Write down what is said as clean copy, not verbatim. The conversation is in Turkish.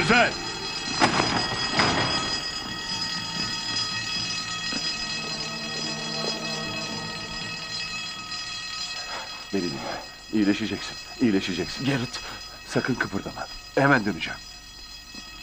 Güzel. Beni dinle. İyileşeceksin. İyileşeceksin. Gerrit. Sakın kıpırdama. Hemen döneceğim.